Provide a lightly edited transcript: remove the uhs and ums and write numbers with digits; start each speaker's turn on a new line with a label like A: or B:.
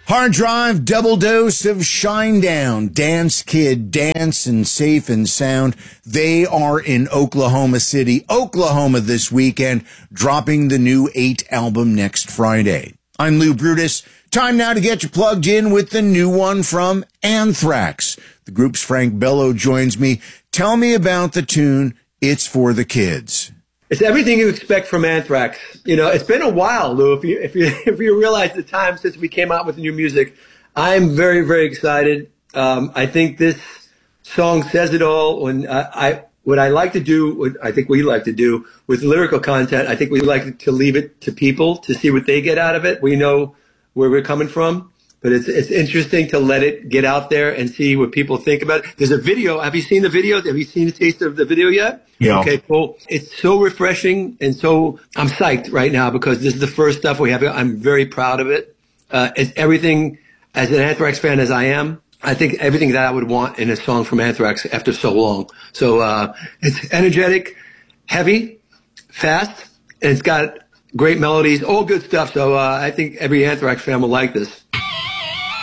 A: Hard Drive, double dose of Shinedown. Dance Kid, dance and safe and sound. They are in Oklahoma City, Oklahoma this weekend, dropping the new 8 album next Friday. I'm Lou Brutus. Time now to get you plugged in with the new one from Anthrax. The group's Frank Bello joins me. Tell me about the tune, It's for the Kids.
B: It's everything you expect from Anthrax. You know, it's been a while, Lou. If you realize the time since we came out with new music, I'm very, very excited. I think this song says it all. What I like to do, what I think we like to do with lyrical content, I think we like to leave it to people to see what they get out of it. We know where we're coming from, but it's interesting to let it get out there and see what people think about it. There's a video. Have you seen the video? Have you seen a taste of the video yet?
A: Yeah.
B: Okay, cool. It's so refreshing, and so I'm psyched right now because this is the first stuff we have. I'm very proud of it. It's everything, as an Anthrax fan as I am, I think everything that I would want in a song from Anthrax after so long. So it's energetic, heavy, fast, and it's got great melodies, all good stuff. So I think every Anthrax fan will like this.